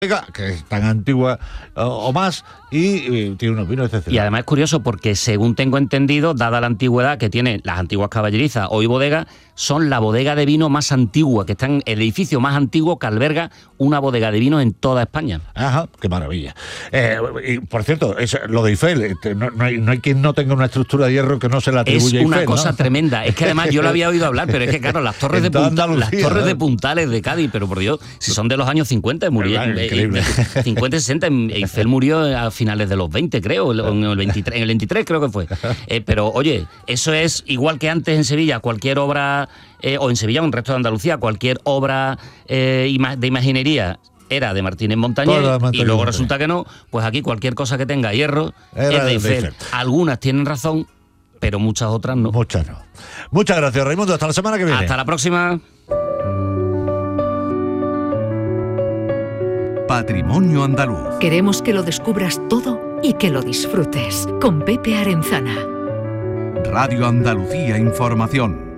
que es tan antigua o más, y tiene unos vinos excepcionales. Y además es curioso porque, según tengo entendido, dada la antigüedad que tienen las antiguas caballerizas, hoy bodegas, son la bodega de vino más antigua, que está en el edificio más antiguo que alberga una bodega de vino en toda España. Ajá, qué maravilla. Y por cierto, lo de Eiffel, no hay quien no tenga una estructura de hierro que no se le atribuye a Es Eiffel, una cosa ¿no? tremenda. Es que además yo lo había oído hablar, pero es que claro, las torres de Puntales de Cádiz, pero por Dios, si son de los años 50, murió. Increíble. 50 y 60, Eiffel murió a finales de los 20, creo, en el 23 creo que fue. Pero oye, eso es igual que antes en Sevilla, cualquier obra, o en Sevilla o en el resto de Andalucía, cualquier obra de imaginería era de Martínez Montañés, y luego resulta que no, pues aquí cualquier cosa que tenga hierro es de Eiffel. Algunas tienen razón, pero muchas otras no. Muchas no. Muchas gracias, Raimundo. Hasta la semana que viene. Hasta la próxima. Patrimonio Andaluz. Queremos que lo descubras todo y que lo disfrutes. Con Pepe Arenzana. Radio Andalucía Información.